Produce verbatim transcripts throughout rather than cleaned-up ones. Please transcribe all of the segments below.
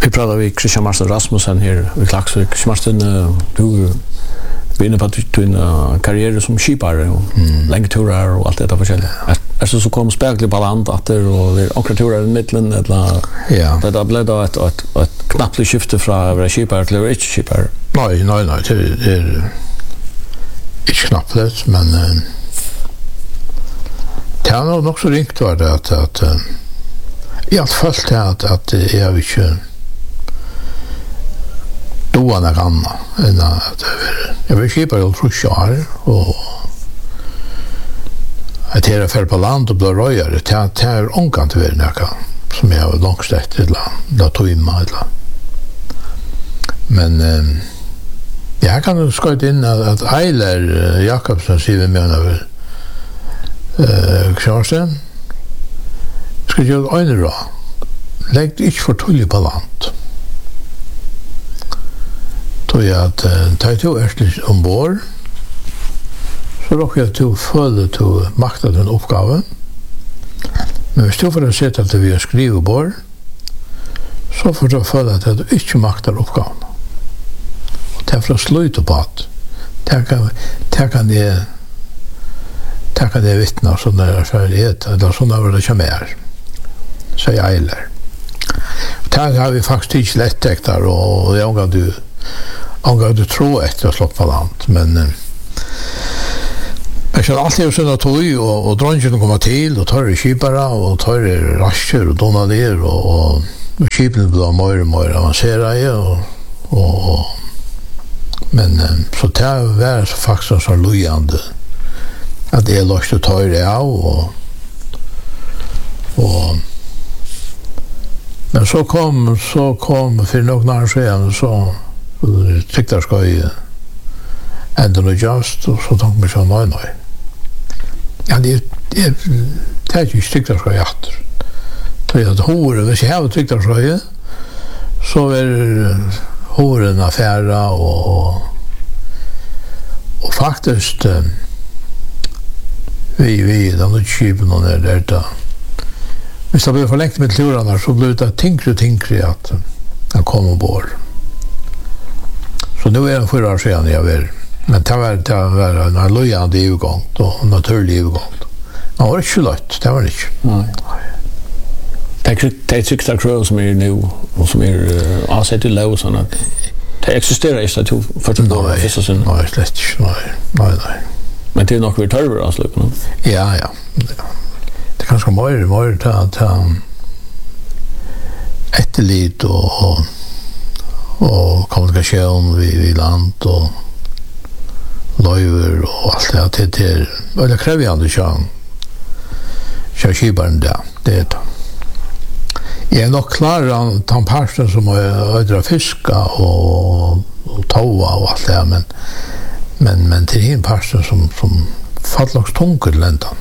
Vi pratar med Christian Marsten Rasmussen här i Klaxvik. Christian Marsten, du är inne på att du har en karriär som skipare och mm. länge turer och allt detta forskjelligt. Är det så kom spegligt på land att det är åkra turer i mitten eller ja. Det blev då ett, ett, ett knappt skifte från att vara skipare till att vara inte skipare? Nej, nej, nej. Det är inte knappt, men det har nog också ringt var det att, att jag har följt det att, att jag vill inte doa något annat än att jag vill kipa i trusjar och att jag är färd på land och blir röjare det är omkant vid något som jag har långsträckt eller tøyma eller men eh, jag kan skojt in att Eiler Jakobsen säger med över eh Kjørsten skal gjøre øyne da legg ikke for tullig på land tog jeg at da jeg tog erst ombord så råk jeg til å føle til å makta den oppgaven men hvis du får å sette at vi har skrivet bord så får du føle at du ikke maktar oppgaven og det er for å slutte på at det kan, det kan jeg det kan jeg vittne sånn der erfarenhet eller sånn der det kommer her säger Eiler. Det har vi faktiskt inte lättekt där och jag angår du angår du tror efter att slå på land men jag känner alltid såna tog och och dronjen kommer till och tar skipara och tar raster och donar ner och och skipen blir mer och mer avancerade och och men så tar vi så faktiskt så lojande att det är lust att ta det av och och men så kom så kom för några år sedan så tyckte jag ska ju ändå nu just och så tänkte jag så nej nej. Ja det det det ju tyckte jag ska göra. Så jag hör det så här tyckte jag så ju så är håren affära och och faktiskt vi vi de skipen och där där hvis det blir forlengt med klurarna så blir det tinkre och tinkre att han kom ombord. Så nu är det fyra år sedan jag vill. Men det var, det var en lojande övergång och en naturlig övergång. Det var inte lätt, det var det inte. Nej. Det är tryckta kröv som är nu och som är avsett i lov sådana att det existerar inte att du förstår på första synd. Nej, slett inte. Nej, nej, nej. Men det är nog vi törver avslutet. Ja, ja. ja. Det kanske mer mer ta ta etterlit och och och kommunikation vid vid land och löver och allt det det är eller kräver jag det så så skibaren där det är jag är nog klar att ta parten som ödra fiska och och toa och allt det men men men till en parten som som fallax tunkel ländan.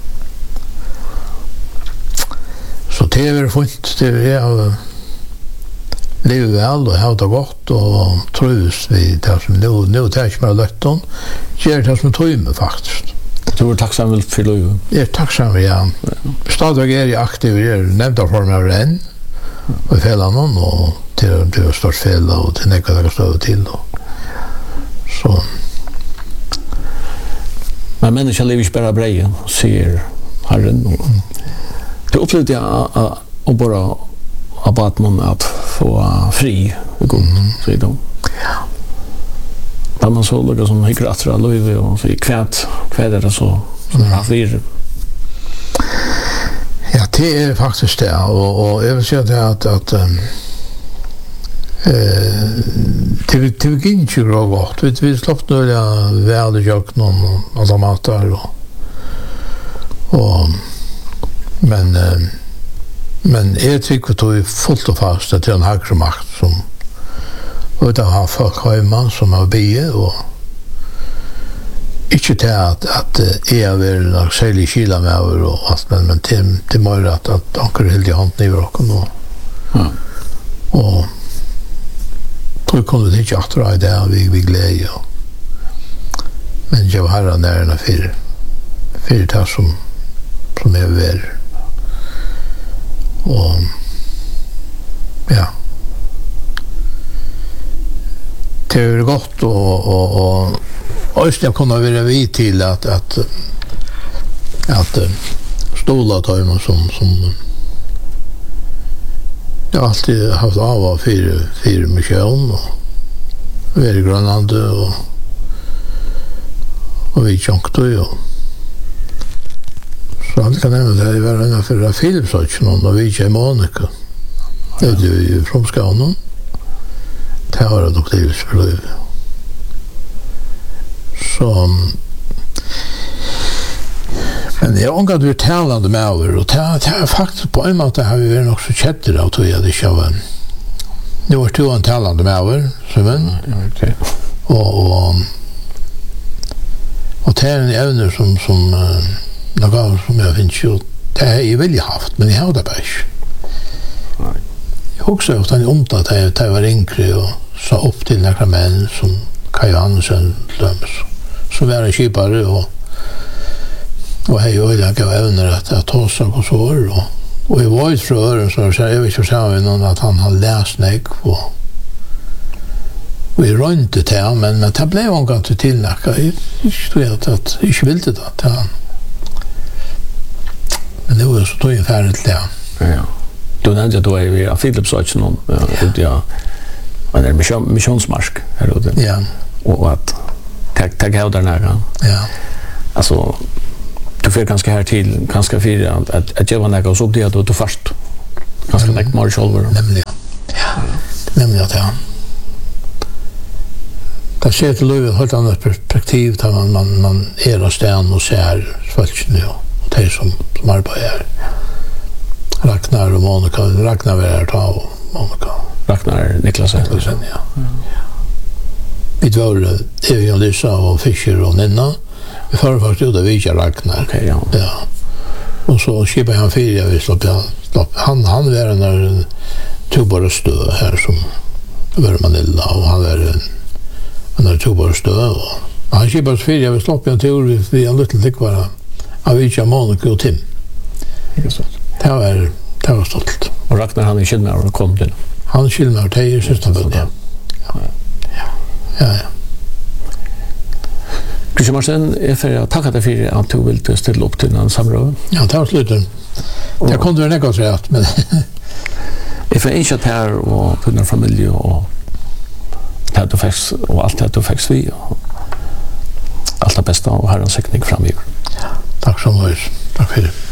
Så det är fint, det är lever väl och har det gott och trivs vid det som nu, nu tar jag mig lötton, gör det som tog mig faktiskt. Du är tacksam för livet? Jag är tacksam, ja. Stadig är jag aktiv, jag är nämnt av formen av renn och i fällan och till det är stort fel och till näka det stå till. Så. Men människan lever inte bara brejen, säger Herren. Det upplevde jag att bara att man att få fri och god, säger de. Ja. Där man så lukar som hyggrar att dra löjve och så kvät, kvät är det så som är haft vir. Ja, det är faktiskt det. Och, och jag vill säga det att, att um, eh, det, det gick inte bra gott. Vi, vi slapp nu väl i köknen och alla matar och, och men eh, men jag tycker att det är fullt och fast att det är en högre makt som utan att ha folk hemma som har bie och inte till att, att jag vill ha särskilt kila med över och allt men, men till, till mig att, att anker helt i handen i vråken och, mm. och då kunde det inte attra i det vi, vi glädje och, men jag var här nära för för det som som är väl och ja det är gott och och och Öst jag kunde vara vid till att att att stola ta dem som som jag har alltid haft av och fyra fyra mission och väldigt grannande och och vi tjockte ju så allt kan nämna det var en för Philips och någon och vi är Monica det är ju från Skåne det har det dock det för så men jag ångar du talande med över och det är faktiskt på en måte har vi varit också kätter av att jag det showen nu var två en talande med över så men okej och och och det är en ävner som som något som jag finns ju det är ju väldigt haft men jag har det bara nej jag också att han om att det var enkelt och så upp till några män som Kai Hansen löms så var det skipare och och hej och jag gav ävner att att ta sig och så och och i voice för så så jag vet inte så vi någon att han har läst näck och vi runt det här men men det blev han ganska tillnacka jag tror att att jag vill det att han men det var så tog ungefär det där ja då när jag då är vi Philips och någon ja men det är mission missionsmark här då ja och att tag tag out där nära ja alltså du får ganska här till ganska fyra att att jag var nära så det att du först ganska like Marshall over nämligen ja nämligen att ja det ser till löv helt annat perspektiv där man man man är och stän och ser folk nu och det som som arbetar Ragnar och Monica Ragnar var där ta och Monica Ragnar Niklas Niklasen ja vi var Evig och Lisa och Fischer och Nina vi får först ut av Vija Ragnar okej ja ja och så skipade han fyra vi slopp stopp han han var en tubare stö här som var Manilla och han var en en tubare stö och han skipade fyra vi slopp en tur vi vi en liten tick bara av Vija Monica och Tim det så det var det var stolt och Ragnar han är känd med och kom till han känd med det är syster på det ja ja ja Christian Martin är för att tacka dig för att du vill ställa upp till en samråd. Ja, det var slutet. Jag kunde väl något rätt men if I ain't här och för din familj och att du fick och allt att du fick vi och allt det bästa och Herrens säkning framöver. Ja, tack så mycket. Tack för det.